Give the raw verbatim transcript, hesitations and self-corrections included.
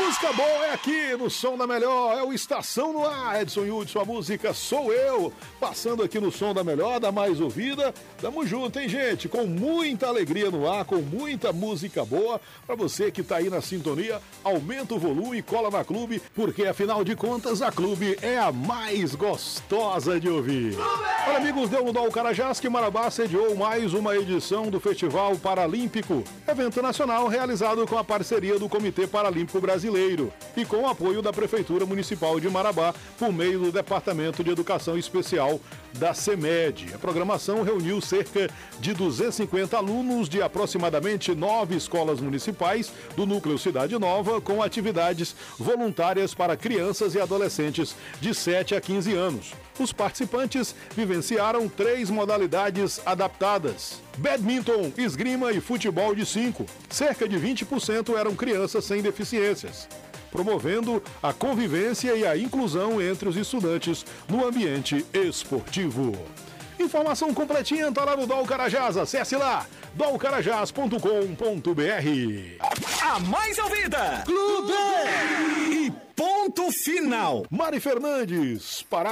Música boa é aqui no Som da Melhor, é o Estação no Ar. Edson Hudson, a música Sou Eu, passando aqui no Som da Melhor, da mais ouvida. Tamo junto, hein, gente? Com muita alegria no ar, com muita música boa. Pra você que tá aí na sintonia, aumenta o volume e cola na Clube, porque afinal de contas a Clube é a mais gostosa de ouvir. Olha, amigos, deu no Dol Carajás que Marabá sediou mais uma edição do Festival Paralímpico, evento nacional realizado com a parceria do Comitê Paralímpico Brasileiro e com o apoio da Prefeitura Municipal de Marabá por meio do Departamento de Educação Especial da CEMED. A programação reuniu cerca de duzentos e cinquenta alunos de aproximadamente nove escolas municipais do Núcleo Cidade Nova, com atividades voluntárias para crianças e adolescentes de sete a quinze anos. Os participantes vivenciaram três modalidades adaptadas: badminton, esgrima e futebol de cinco. Cerca de vinte por cento eram crianças sem deficiências, promovendo a convivência e a inclusão entre os estudantes no ambiente esportivo. Informação completinha tá lá no Dol Carajás. Acesse lá, dol carajás ponto com ponto b r. A mais ouvida, Clube! E ponto final. Mari Fernandes, parada.